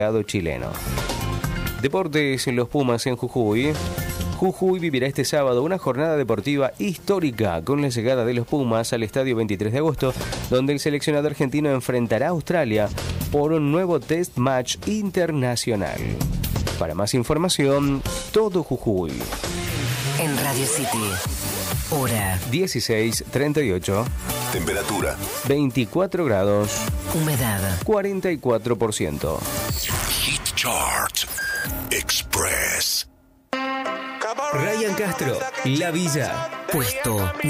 chileno. Deportes en los Pumas en Jujuy. Jujuy vivirá este sábado una jornada deportiva histórica con la llegada de los Pumas al estadio 23 de agosto, donde el seleccionado argentino enfrentará a Australia por un nuevo test match internacional. Para más información, todo Jujuy. En Radio City, hora 16:38. Temperatura 24 grados. Humedad 44%. Hit Chart Express. Ryan Castro, La Villa. puesto